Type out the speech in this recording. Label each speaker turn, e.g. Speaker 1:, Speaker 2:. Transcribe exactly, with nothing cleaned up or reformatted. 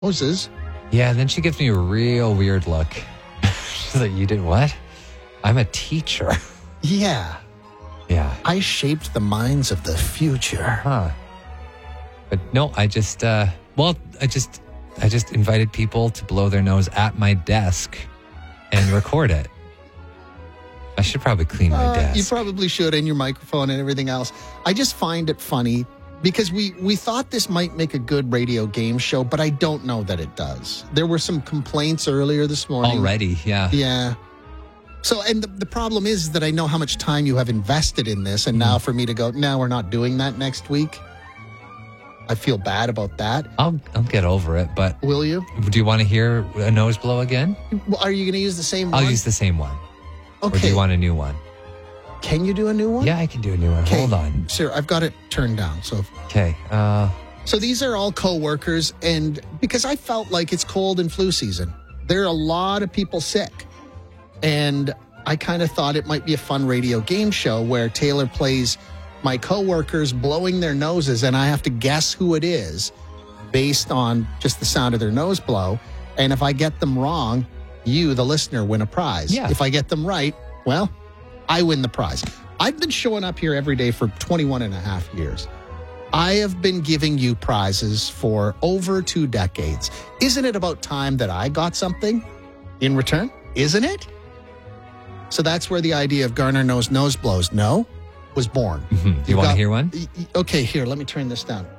Speaker 1: Moses.
Speaker 2: Yeah, then she gives me a real weird look. She's like, you did what? I'm a teacher.
Speaker 1: Yeah.
Speaker 2: Yeah.
Speaker 1: I shaped the minds of the future.
Speaker 2: Huh. But no, I just, uh, well, I just, I just invited people to blow their nose at my desk and record it. I should probably clean my
Speaker 1: Uh,
Speaker 2: desk.
Speaker 1: you probably should, and your microphone and everything else. I just find it funny because we, we thought this might make a good radio game show, but I don't know that it does. There were some complaints earlier this morning.
Speaker 2: Already, yeah.
Speaker 1: Yeah. So, and the, the problem is that I know how much time you have invested in this, and now for me to go, no, we're not doing that next week. I feel bad about that.
Speaker 2: I'll I'll get over it, but
Speaker 1: Will you?
Speaker 2: do you want to hear a nose blow again?
Speaker 1: Well, are you going to use the same one?
Speaker 2: I'll use the same one.
Speaker 1: Okay.
Speaker 2: Or do you want a new one?
Speaker 1: Can you do a new one?
Speaker 2: Yeah, I can do a new one.
Speaker 1: Okay.
Speaker 2: Hold on.
Speaker 1: Sir, I've got it turned down. So,
Speaker 2: Okay. Uh,
Speaker 1: so these are all co-workers, and because I felt like it's cold and flu season, there are a lot of people sick, and I kind of thought it might be a fun radio game show where Taylor plays my co-workers blowing their noses, and I have to guess who it is based on just the sound of their nose blow. And if I get them wrong, you, the listener, win a prize.
Speaker 2: Yeah.
Speaker 1: If I get them right, well, I win the prize. I've been showing up here every day for twenty-one and a half years. I have been giving you prizes for over two decades. Isn't it about time that I got something in return? Isn't it? So that's where the idea of Garner Knows Nose Blows, no, was born.
Speaker 2: do you
Speaker 1: You've
Speaker 2: want to
Speaker 1: got-
Speaker 2: hear one?
Speaker 1: Y- y- Okay, here, let me turn this down.